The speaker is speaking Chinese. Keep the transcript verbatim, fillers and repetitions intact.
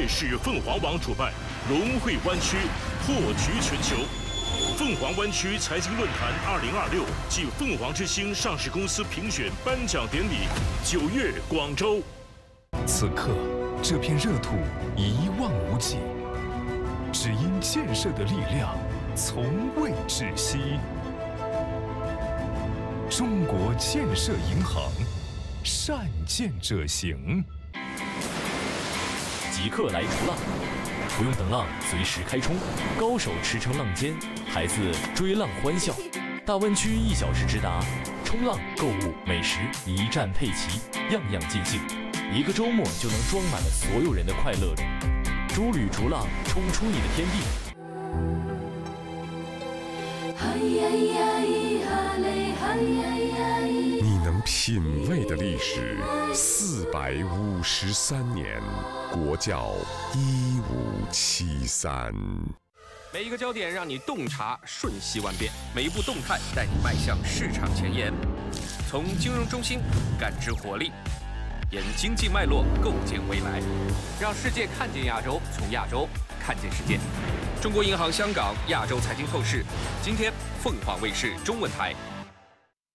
电视凤凰网主办，融汇湾区，破局全球。凤凰湾区财经论坛二零二六暨凤凰之星上市公司评选颁奖典礼，九月广州。 此刻，这片热土一望无际，只因建设的力量从未窒息。中国建设银行，善建者行。 即刻来逐浪，不用等浪，随时开冲，高手驰骋浪尖，孩子追浪欢笑。大湾区一小时直达，冲浪、购物、美食一站配齐，样样尽兴。一个周末就能装满了所有人的快乐里。诸旅逐浪，冲出你的天地。 你能品味的历史，四百五十三年，国窖一五七三。 每一个焦点让你洞察瞬息万变，每一步动态带你迈向市场前沿。从金融中心感知活力，沿经济脉络构建未来，让世界看见亚洲，从亚洲看见世界。中国银行香港亚洲财经透视，今天凤凰卫视中文台